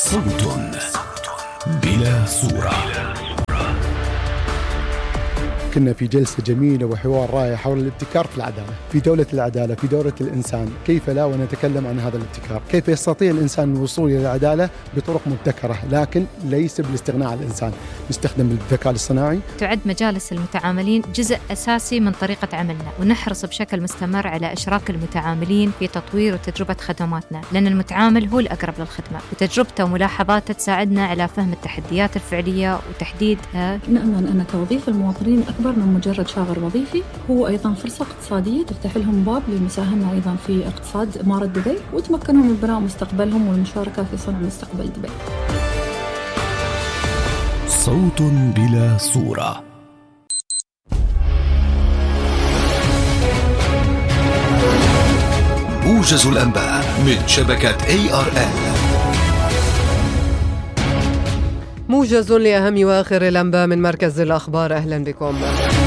صوت بلا صورة. كنا في جلسة جميلة وحوار رائع حول الابتكار في العدالة، في دولة العدالة، في دولة الإنسان. كيف لا ونتكلم عن هذا الابتكار؟ كيف يستطيع الإنسان الوصول إلى العدالة بطرق مبتكرة، لكن ليس بالاستغناء عن الإنسان. نستخدم الذكاء الاصطناعي. تعد مجالس المتعاملين جزء أساسي من طريقة عملنا، ونحرص بشكل مستمر على إشراك المتعاملين في تطوير وتجربة خدماتنا، لأن المتعامل هو الأقرب للخدمة، وتجربته وملاحظاته تساعدنا على فهم التحديات الفعلية وتحديدها. نأمل أن توظيف المواطنين أكبر من مجرد شاغر وظيفي، هو أيضا فرصة اقتصادية تفتح لهم باب للمساهمة أيضا في اقتصاد إمارة دبي، وتمكنهم من بناء مستقبلهم والمشاركة في صنع مستقبل دبي. صوت بلا صورة. موجز الأنباء من شبكة ARN. موجز لأهم وآخر الأنباء من مركز الأخبار. أهلا بكم.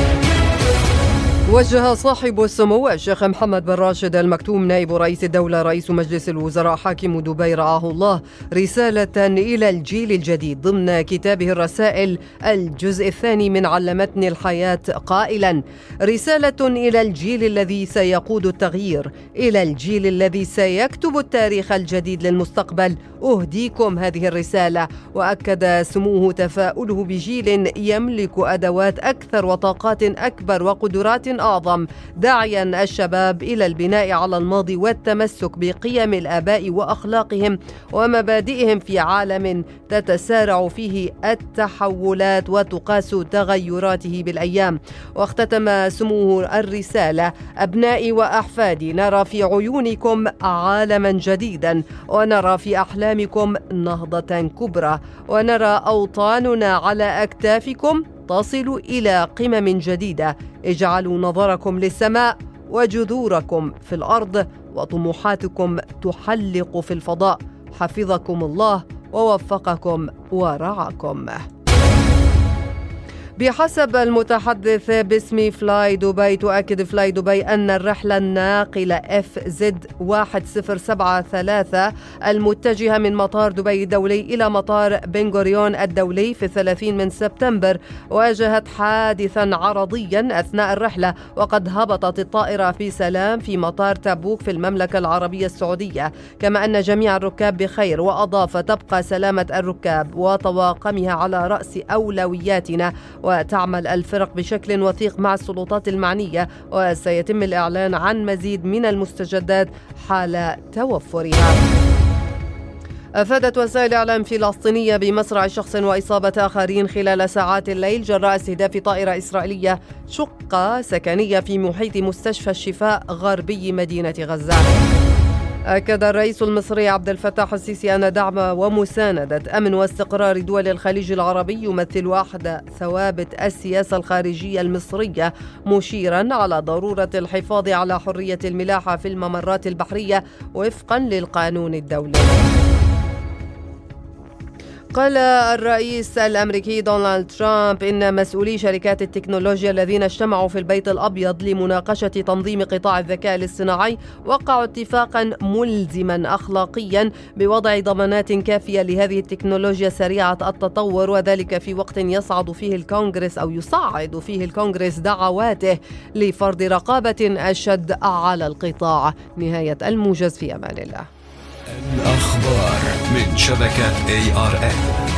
وجه صاحب السمو الشيخ محمد بن راشد ال مكتوم نائب رئيس الدولة رئيس مجلس الوزراء حاكم دبي رعاه الله رسالة إلى الجيل الجديد ضمن كتابه الرسائل الجزء الثاني من علمتني الحياة قائلا: رسالة إلى الجيل الذي سيقود التغيير، إلى الجيل الذي سيكتب التاريخ الجديد للمستقبل، أهديكم هذه الرسالة. وأكد سموه تفاؤله بجيل يملك أدوات أكثر وطاقات أكبر وقدرات أعظم، داعيا الشباب إلى البناء على الماضي والتمسك بقيم الآباء وأخلاقهم ومبادئهم في عالم تتسارع فيه التحولات وتقاس تغيراته بالأيام. واختتم سموه الرسالة: أبنائي وأحفادي، نرى في عيونكم عالما جديدا، ونرى في أحلامكم نهضة كبرى، ونرى أوطاننا على أكتافكم تصل إلى قمم جديدة. اجعلوا نظركم للسماء وجذوركم في الأرض وطموحاتكم تحلق في الفضاء. حفظكم الله ووفقكم ورعاكم. بحسب المتحدث باسم فلاي دبي، تؤكد فلاي دبي أن الرحلة الناقلة FZ1073 المتجهة من مطار دبي الدولي إلى مطار بن غوريون الدولي في 30 من سبتمبر واجهت حادثا عرضيا أثناء الرحلة، وقد هبطت الطائرة في سلام في مطار تبوك في المملكة العربية السعودية، كما أن جميع الركاب بخير. وأضاف: تبقى سلامة الركاب وطواقمها على رأس أولوياتنا، وتعمل الفرق بشكل وثيق مع السلطات المعنية، وسيتم الإعلان عن مزيد من المستجدات حال توفرها. أفادت وسائل إعلام فلسطينية بمصرع شخص وإصابة آخرين خلال ساعات الليل جراء استهداف طائرة إسرائيلية شقة سكنية في محيط مستشفى الشفاء غربي مدينة غزة. أكد الرئيس المصري عبد الفتاح السيسي أن دعم ومساندة أمن واستقرار دول الخليج العربي يمثل أحد ثوابت السياسة الخارجية المصرية، مشيرا على ضرورة الحفاظ على حرية الملاحة في الممرات البحرية وفقا للقانون الدولي. قال الرئيس الأمريكي دونالد ترامب إن مسؤولي شركات التكنولوجيا الذين اجتمعوا في البيت الأبيض لمناقشة تنظيم قطاع الذكاء الاصطناعي وقعوا اتفاقا ملزما أخلاقيا بوضع ضمانات كافية لهذه التكنولوجيا سريعة التطور، وذلك في وقت يصعد فيه الكونغرس دعواته لفرض رقابة أشد على القطاع. نهاية الموجز، في أمان الله. الأخبار من شبكة ARN.